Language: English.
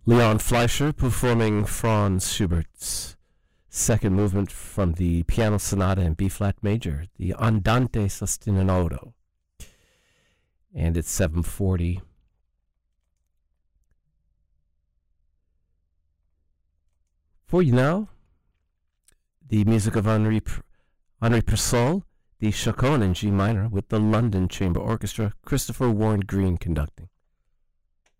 Leon Fleischer performing Franz Schubert's second movement from the Piano Sonata in B-flat major, the Andante Sostenuto. And it's 7:40. For you now, the music of Henri Purcell, the Chaconne in G minor with the London Chamber Orchestra, Christopher Warren Green conducting.